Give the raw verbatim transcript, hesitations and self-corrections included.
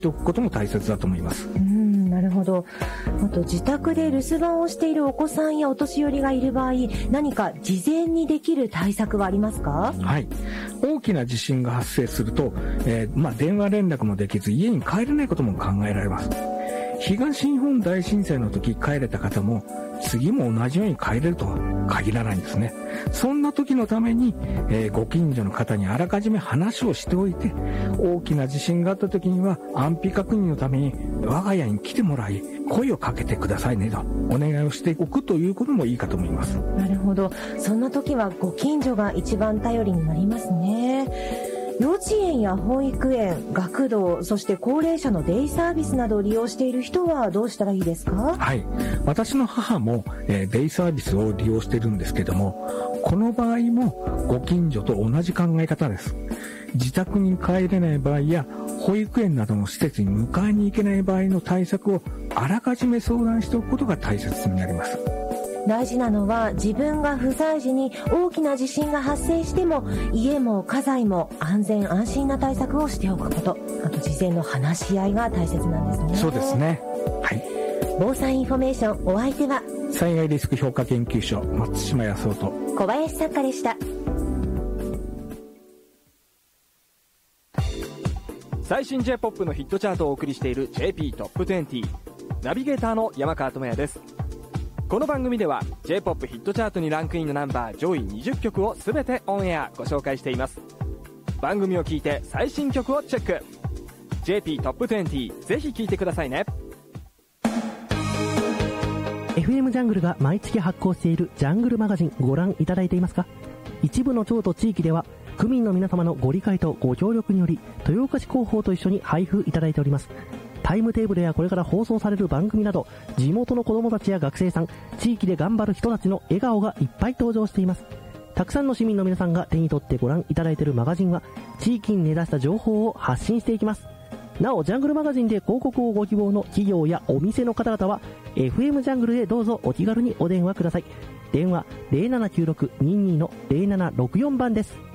ておくことも大切だと思います。 うん、なるほど。あと自宅で留守番をしているお子さんやお年寄りがいる場合、何か事前にできる対策はありますか？ はい。大きな地震が発生すると、えーまあ、電話連絡もできず家に帰れないことも考えられます。東日本大震災の時帰れた方も次も同じように帰れるとは限らないんですね。そんな時のために、えー、ご近所の方にあらかじめ話をしておいて、大きな地震があった時には安否確認のために我が家に来てもらい声をかけてくださいねとお願いをしておくということもいいかと思います。 なるほど。そんな時はご近所が一番頼りになりますね。幼稚園や保育園、学童、そして高齢者のデイサービスなどを利用している人はどうしたらいいですか？ はい。私の母も、えー、デイサービスを利用しているんですけども、この場合もご近所と同じ考え方です。自宅に帰れない場合や保育園などの施設に迎えに行けない場合の対策をあらかじめ相談しておくことが大切になります。 大事なのは自分が不在時に大きな地震が発生しても家も家財も安全安心な対策をしておくこと、あと事前の話し合いが大切なんですね。 そうですね。はい。 防災インフォメーション、お相手は災害リスク評価研究所松島康夫と小林作家でした。 最新 J-ポップ のヒットチャートをお送りしている ジェーピー トップにじゅう。ナビゲーターの山川智也です。この番組では J-ポップ ヒットチャートにランクインのナンバー上位にじゅっきょくをすべてオンエアご紹介しています。番組を聞いて最新曲をチェック。 ジェーピー トップにじゅう、ぜひ聞いてくださいね。 エフエム ジャングルが毎月発行しているジャングルマガジン、ご覧いただいていますか？一部の町と地域では区民の皆様のご理解とご協力により豊岡市広報と一緒に配布いただいております。タイムテーブルやこれから放送される番組など、地元の子供たちや学生さん、地域で頑張る人たちの笑顔がいっぱい登場しています。たくさんの市民の皆さんが手に取ってご覧いただいているマガジンは、地域に根ざした情報を発信していきます。なお、ジャングルマガジンで広告をご希望の企業やお店の方々は エフエム ジャングルへどうぞお気軽にお電話ください。電話 ゼロななきゅうろくにーにーのゼロななろくよん 番です。